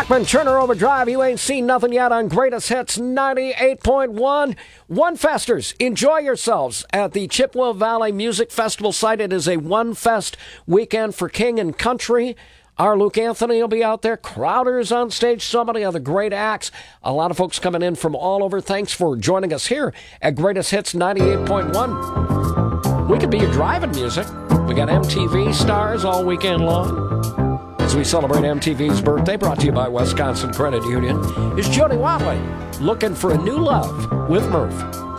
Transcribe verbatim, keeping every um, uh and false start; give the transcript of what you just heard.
Bachman Turner Overdrive. You ain't seen nothing yet on Greatest Hits ninety-eight point one. One Festers, enjoy yourselves at the Chippewa Valley Music Festival site. It is a One Fest weekend for King and Country. Our Luke Anthony will be out there. Crowder's on stage. So many other great acts. A lot of folks coming in from all over. Thanks for joining us here at Greatest Hits ninety-eight point one. We could be your driving music. We got M T V stars all weekend long as we celebrate M T V's birthday, brought to you by Wisconsin Credit Union. Is Jody Watley looking for a new love with Murph.